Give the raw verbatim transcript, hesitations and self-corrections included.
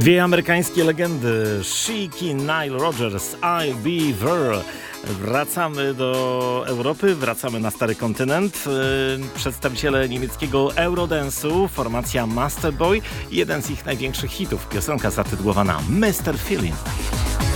Dwie amerykańskie legendy, Chic i Nile Rodgers, I'll Be There. Wracamy do Europy, wracamy na stary kontynent. Przedstawiciele niemieckiego Eurodance'u, formacja Masterboy, jeden z ich największych hitów, piosenka zatytułowana mister Feeling.